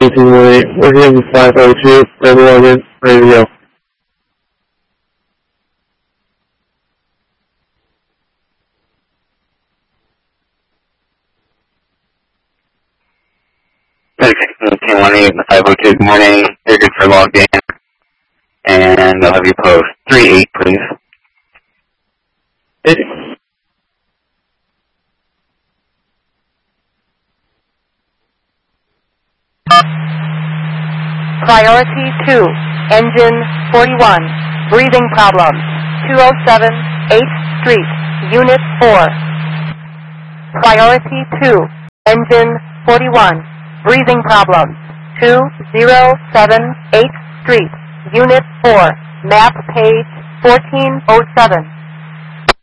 William 502, Rebel Alliance Radio. Team 18, 502, good morning. You're good for logged in. And I'll have you post 38, please. Priority 2, engine 41, breathing problems, 207 8th Street, Unit 4. Priority 2, engine 41, breathing problems, 207 8th Street, Unit 4, map page 1407.